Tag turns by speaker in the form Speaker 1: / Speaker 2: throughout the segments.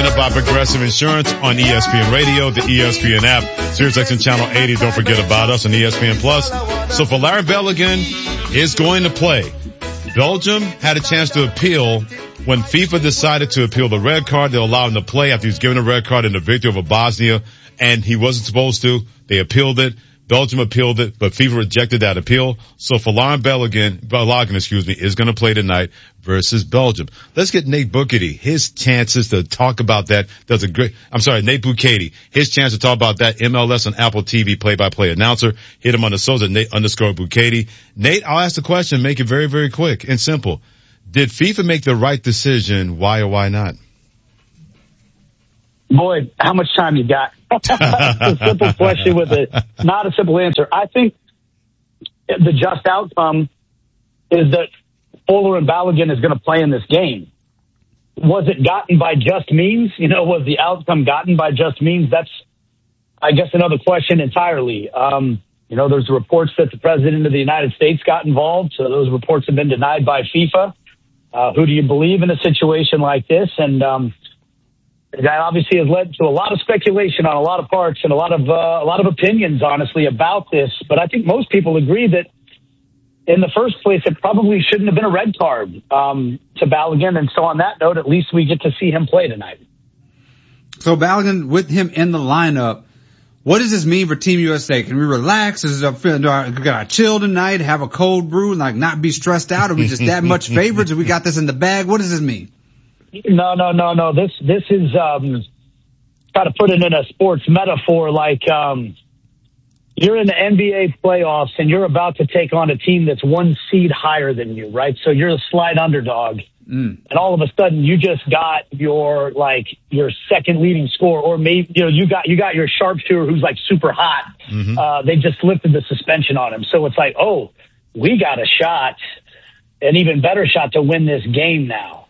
Speaker 1: presented by Progressive Insurance on ESPN Radio, the ESPN app, SiriusXM Channel 80. Don't forget about us on ESPN Plus. So for Larry Bellingen is going to play. Belgium had a chance to appeal when FIFA decided to appeal the red card. They allowed him to play after he was given a red card in the victory over Bosnia, and he wasn't supposed to. They appealed it. Belgium appealed it, but FIFA rejected that appeal. So Folarin Balogun, is going to play tonight versus Belgium. Let's get Nate Bukaty, his chances to talk about that. Nate Bukaty, his chance to talk about that. MLS on Apple TV play-by-play announcer. Hit him on the socials at Nate_Bukaty. Nate, I'll ask the question, make it very, very quick and simple. Did FIFA make the right decision? Why or why not?
Speaker 2: Boy, how much time you got? A simple question with not a simple answer. I think the just outcome is that Folarin Balogun is going to play in this game. Was it gotten by just means? Was the outcome gotten by just means? That's, I guess, another question entirely. There's reports that the president of the United States got involved, so those reports have been denied by FIFA. Who do you believe in a situation like this? And that obviously has led to a lot of speculation on a lot of parts and a lot of opinions, honestly, about this. But I think most people agree that in the first place, it probably shouldn't have been a red card to Balogun. And so on that note, at least we get to see him play tonight.
Speaker 3: So Balogun, with him in the lineup, what does this mean for Team USA? Can we relax? Do I chill tonight, have a cold brew, like not be stressed out? Are we just that much favorites? We got this in the bag? What does this mean?
Speaker 2: No. This is, try to put it in a sports metaphor, like, you're in the NBA playoffs and you're about to take on a team that's one seed higher than you, right? So you're a slight underdog. And all of a sudden you just got your second leading scorer, or maybe, you got your sharpshooter who's like super hot. Mm-hmm. They just lifted the suspension on him. So it's like, oh, we got a shot, an even better shot to win this game now.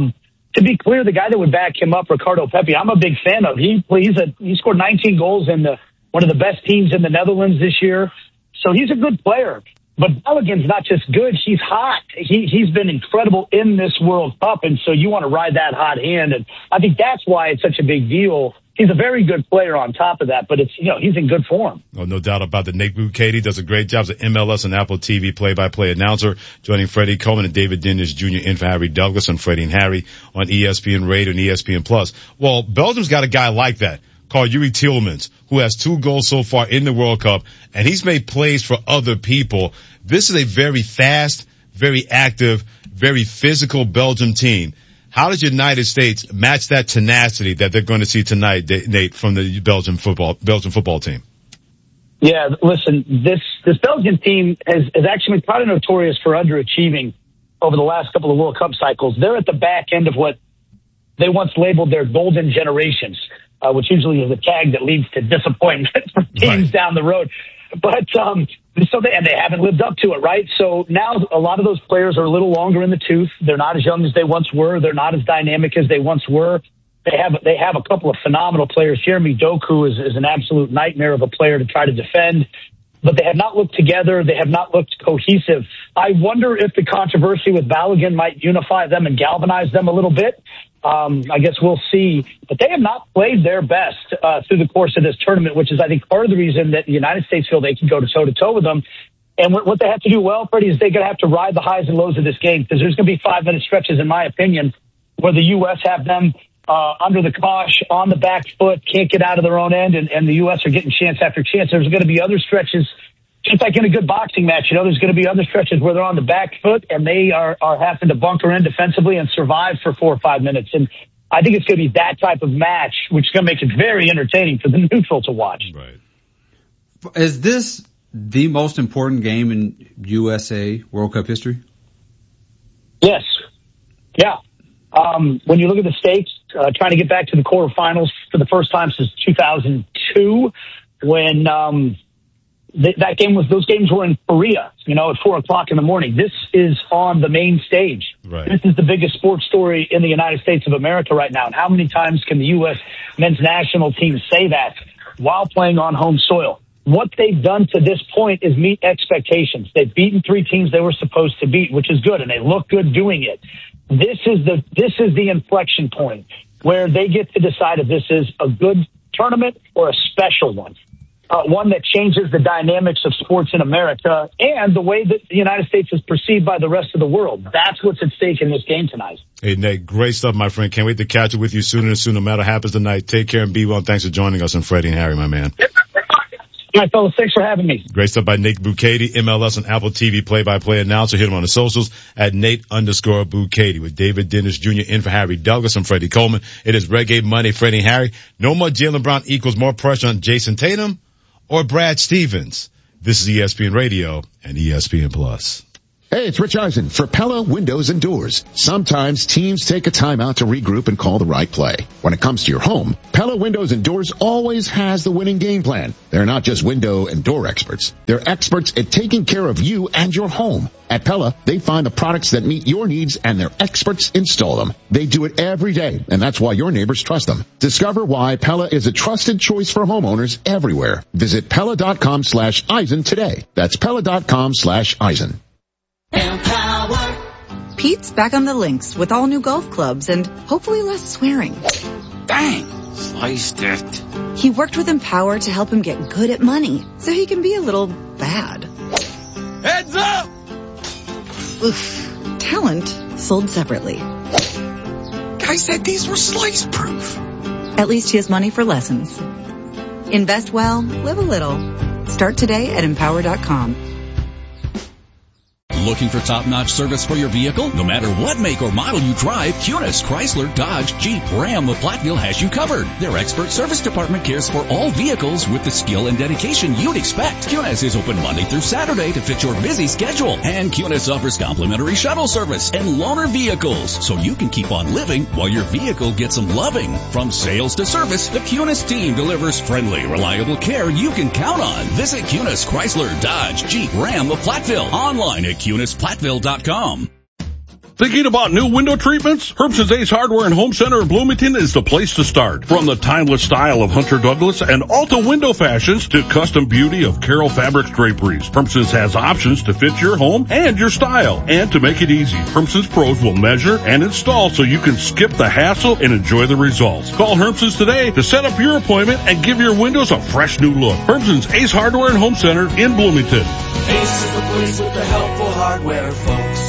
Speaker 2: To be clear, the guy that would back him up, Ricardo Pepi, I'm a big fan of. He scored 19 goals in one of the best teams in the Netherlands this year. So he's a good player. But Balogun's not just good, he's hot. He's been incredible in this World Cup, and so you want to ride that hot hand. And I think that's why it's such a big deal. He's a very good player on top of that, but he's in good form.
Speaker 1: Oh, no doubt about it. Nate Bukaty does a great job as an MLS and Apple TV play-by-play announcer, joining Freddie Coleman and David Dennis Jr. in for Harry Douglas on Freddie and Harry on ESPN Radio and ESPN Plus. Well, Belgium's got a guy like that called Yuri Tielemans, who has 2 goals so far in the World Cup, and he's made plays for other people. This is a very fast, very active, very physical Belgium team. How does the United States match that tenacity that they're going to see tonight, Nate, from the Belgian football team?
Speaker 2: Yeah, listen, this Belgian team has actually been kind of notorious for underachieving over the last couple of World Cup cycles. They're at the back end of what they once labeled their golden generations, which usually is a tag that leads to disappointment for teams down the road. But they haven't lived up to it, right? So now a lot of those players are a little longer in the tooth. They're not as young as they once were. They're not as dynamic as they once were. They have a couple of phenomenal players. Jeremy Doku is an absolute nightmare of a player to try to defend. But they have not looked together. They have not looked cohesive. I wonder if the controversy with Balogun might unify them and galvanize them a little bit. I guess we'll see. But they have not played their best through the course of this tournament, which is, I think, part of the reason that the United States feel they can go toe-to-toe with them. And what they have to do well, Freddie, is they're going to have to ride the highs and lows of this game, because there's going to be 5-minute stretches, in my opinion, where the U.S. have them under the cosh, on the back foot, can't get out of their own end, and the U.S. are getting chance after chance. There's going to be other stretches, just like in a good boxing match, there's going to be other stretches where they're on the back foot and they are having to bunker in defensively and survive for 4 or 5 minutes. And I think it's going to be that type of match, which is going to make it very entertaining for the neutral to watch.
Speaker 1: Right.
Speaker 3: Is this the most important game in USA World Cup history?
Speaker 2: Yes. Yeah. When you look at the stakes, trying to get back to the quarterfinals for the first time since 2002, when those games were in Korea, at 4:00 in the morning. This is on the main stage.
Speaker 1: Right.
Speaker 2: This is the biggest sports story in the United States of America right now. And how many times can the U.S. men's national team say that while playing on home soil? What they've done to this point is meet expectations. They've beaten 3 teams they were supposed to beat, which is good, and they look good doing it. This is the inflection point. where they get to decide if this is a good tournament or a special one. One that changes the dynamics of sports in America and the way that the United States is perceived by the rest of the world. That's what's at stake in this game tonight.
Speaker 1: Hey, Nate, great stuff, my friend. Can't wait to catch up with you sooner and sooner, no matter what happens tonight. Take care and be well. Thanks for joining us on Freddie and Harry, my man.
Speaker 2: All right, fellas, thanks for having me.
Speaker 1: Great stuff by Nate Bukaty, MLS and Apple TV play-by-play announcer. Hit him on the socials at Nate_Bukaty with David Dennis Jr. in for Harry Douglas and Freddie Coleman. It is Reggae Monday, Freddie and Harry. No more Jaylen Brown equals more pressure on Jason Tatum or Brad Stevens. This is ESPN Radio and ESPN Plus.
Speaker 4: Hey, it's Rich Eisen for Pella Windows and Doors. Sometimes teams take a timeout to regroup and call the right play. When it comes to your home, Pella Windows and Doors always has the winning game plan. They're not just window and door experts. They're experts at taking care of you and your home. At Pella, they find the products that meet your needs and their experts install them. They do it every day, and that's why your neighbors trust them. Discover why Pella is a trusted choice for homeowners everywhere. Visit Pella.com/Eisen today. That's Pella.com/Eisen.
Speaker 5: Pete's back on the links with all new golf clubs and hopefully less swearing.
Speaker 6: Dang, sliced it.
Speaker 5: He worked with Empower to help him get good at money so he can be a little bad.
Speaker 6: Heads up!
Speaker 5: Oof. Talent sold separately.
Speaker 6: Guy said these were slice proof.
Speaker 5: At least he has money for lessons. Invest well, live a little. Start today at Empower.com.
Speaker 7: Looking for top-notch service for your vehicle? No matter what make or model you drive, Kunis, Chrysler, Dodge, Jeep, Ram of Platteville has you covered. Their expert service department cares for all vehicles with the skill and dedication you'd expect. Kunis is open Monday through Saturday to fit your busy schedule. And Kunis offers complimentary shuttle service and loaner vehicles, so you can keep on living while your vehicle gets some loving. From sales to service, the Kunis team delivers friendly, reliable care you can count on. Visit Kunis, Chrysler, Dodge, Jeep, Ram of Platteville. Online at KunisPlatteville.com.
Speaker 8: Thinking about new window treatments? Herbson's Ace Hardware and Home Center in Bloomington is the place to start. From the timeless style of Hunter Douglas and Alta window fashions to custom beauty of Carroll Fabrics draperies, Herbson's has options to fit your home and your style. And to make it easy, Herbson's pros will measure and install so you can skip the hassle and enjoy the results. Call Herbson's today to set up your appointment and give your windows a fresh new look. Herbson's Ace Hardware and Home Center in Bloomington.
Speaker 9: Ace is the place with the helpful hardware, folks.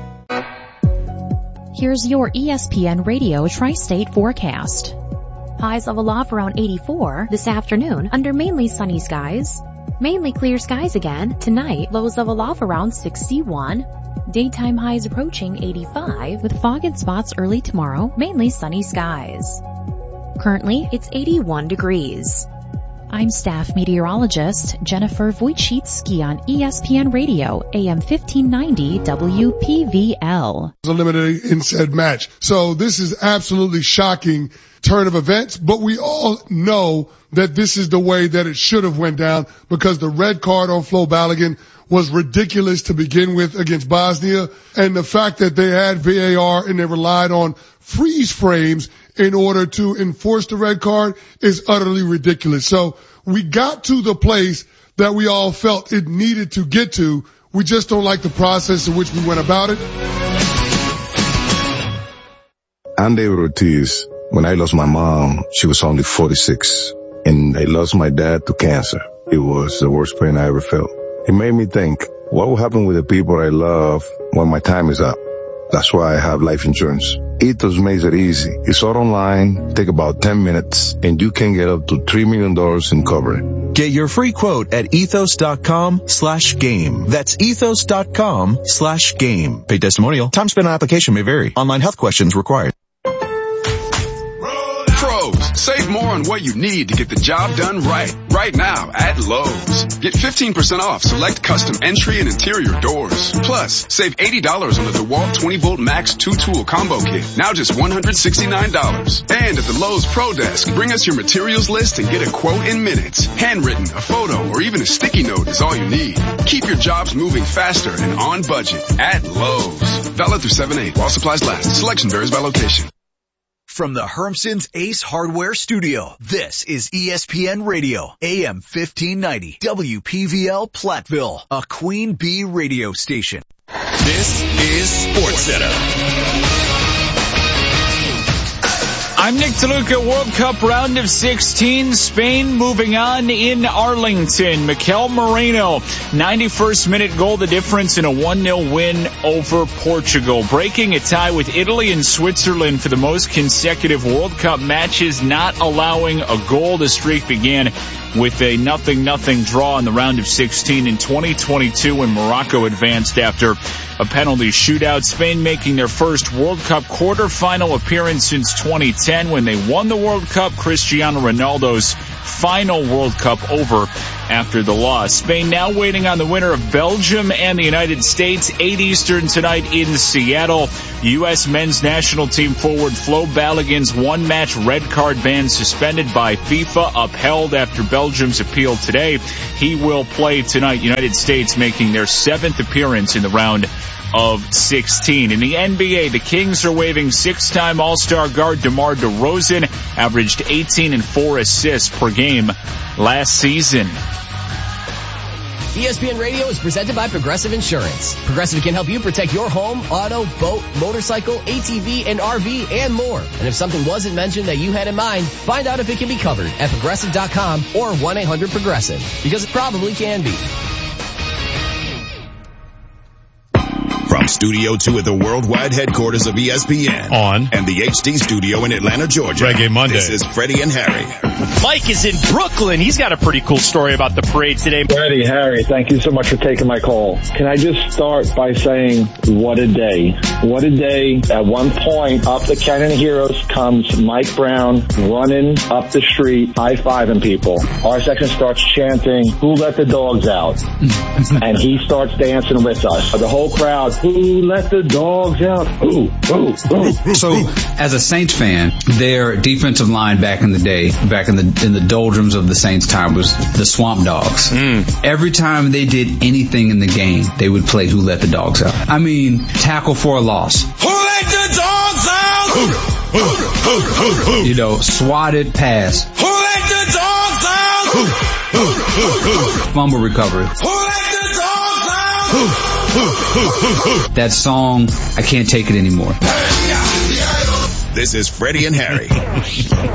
Speaker 10: Here's your ESPN Radio Tri-State forecast. Highs level off around 84 this afternoon under mainly sunny skies. Mainly clear skies again tonight. Lows level off around 61. Daytime highs approaching 85 with fog in spots early tomorrow. Mainly sunny skies. Currently, it's 81 degrees. I'm staff meteorologist Jennifer Wojcicki on ESPN Radio, AM 1590 WPVL.
Speaker 11: Eliminated in said match. So this is absolutely shocking turn of events, but we all know that this is the way that it should have went down because the red card on Flo Balogun was ridiculous to begin with against Bosnia, and the fact that they had VAR and they relied on freeze frames in order to enforce the red card is utterly ridiculous. So we got to the place that we all felt it needed to get to. We just don't like the process in which we went about it.
Speaker 12: I'm David Ortiz. When I lost my mom, she was only 46, and I lost my dad to cancer. It was the worst pain I ever felt. It made me think, what will happen with the people I love when my time is up? That's why I have life insurance. Ethos makes it easy. It's all online, take about 10 minutes, and you can get up to $3 million in coverage.
Speaker 13: Get your free quote at ethos.com/game. That's ethos.com/game. Paid testimonial. Time spent on application may vary. Online health questions required.
Speaker 14: Save more on what you need to get the job done right. Right now at Lowe's. Get 15% off select custom entry and interior doors. Plus, save $80 on the DeWalt 20-volt Max 2-tool combo kit. Now just $169. And at the Lowe's Pro Desk, bring us your materials list and get a quote in minutes. Handwritten, a photo, or even a sticky note is all you need. Keep your jobs moving faster and on budget at Lowe's. Valid through 7/8 while supplies last. Selection varies by location.
Speaker 15: From the Hermson's Ace Hardware Studio, this is ESPN Radio, AM 1590, WPVL Platteville, a Queen Bee radio station.
Speaker 7: This is SportsCenter.
Speaker 16: I'm Nick DeLuca. World Cup round of 16. Spain moving on in Arlington. Mikel Moreno, 91st minute goal, the difference in a 1-0 win over Portugal. Breaking a tie with Italy and Switzerland for the most consecutive World Cup matches, not allowing a goal. The streak began with a 0-0 draw in the round of 16 in 2022 when Morocco advanced after a penalty shootout. Spain making their first World Cup quarterfinal appearance since 2010 when they won the World Cup. Cristiano Ronaldo's final World Cup over after the loss. Spain now waiting on the winner of Belgium and the United States, 8 Eastern tonight in Seattle. U.S. men's national team forward Flo Balogun's one-match red card ban suspended by FIFA, upheld after Belgium's appeal today. He will play tonight. United States making their 7th appearance in the round of 16. In the NBA, the Kings are waiving 6-time All-Star guard DeMar DeRozan, averaged 18 and 4 assists per game last season.
Speaker 17: ESPN Radio is presented by Progressive Insurance. Progressive can help you protect your home, auto, boat, motorcycle, ATV, and RV, and more. And if something wasn't mentioned that you had in mind, find out if it can be covered at Progressive.com or 1-800-PROGRESSIVE. Because it probably can be.
Speaker 18: From Studio 2 at the worldwide headquarters of ESPN
Speaker 1: on
Speaker 18: and the HD studio in Atlanta, Georgia.
Speaker 1: Reggae Monday.
Speaker 18: This is Freddie and Harry.
Speaker 19: Mike is in Brooklyn. He's got a pretty cool story about the parade today.
Speaker 20: Freddie, Harry, thank you so much for taking my call. Can I just start by saying, what a day. What a day. At one point, up the Cannon of Heroes comes Mike Brown running up the street, high-fiving people. Our section starts chanting, "Who let the dogs out?" And he starts dancing with us. The whole crowd, "Who let the dogs out? Who?
Speaker 3: So, as a Saints fan, their defensive line back in the day, back in the doldrums of the Saints' time, was the Swamp Dogs. Every time they did anything in the game, they would play "Who Let the Dogs Out." I mean, tackle for a loss.
Speaker 6: Who let the dogs out?
Speaker 3: You know, swatted pass.
Speaker 6: Who let the dogs out?
Speaker 3: Fumble recovery.
Speaker 6: Who let the dogs out?
Speaker 3: That song, I can't take it anymore.
Speaker 18: This is Freddie and Harry.